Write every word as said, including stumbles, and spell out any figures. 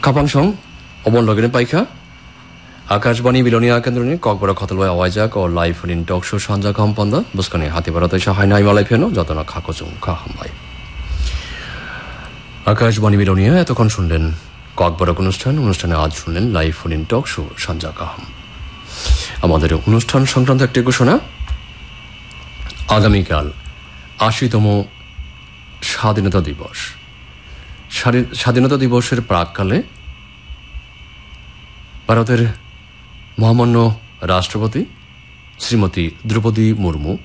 Kapangsong, Obon Logan Paika, Akashbani Bilonia Kandruni, Kokbara Kotolwa Awajak or live in talk show Shanja Kamponda, Buskani Hatibarata Shahana Malapeno, Jatana Kakosum Kahambai. Akashbani Bilonia at a consulen, Kokbara Kunustan, Unustan Adsulen, live in talk show Shanja Kaham. আমাদের অনুষ্ঠান সংক্রান্ত একটি ঘোষণা আগামীকাল আশিতম স্বাধীনতা দিবস স্বাধীনতা দিবসের প্রাক্কালে ভারতের মহামান্য রাষ্ট্রপতি শ্রীমতী দ্রৌপদী মুর্মু